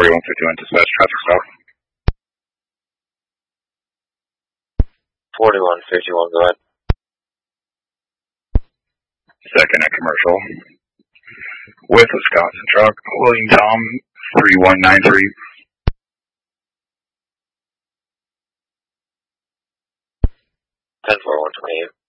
4151 dispatch, traffic stop. 4151, go ahead. Second at commercial. With Wisconsin truck, William Tom, 3193. 10-4, 128.